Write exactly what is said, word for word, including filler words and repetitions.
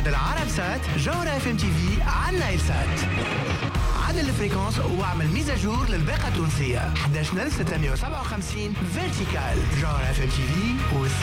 بعد العرب سات جوهرة اف ام تي في على النايل سات. عدل الفريكونس واعمل ميزاجور للباقة التونسية احد عشر ستمية وسبعة وخمسين فيرتيكال. جوهرة اف ام تي في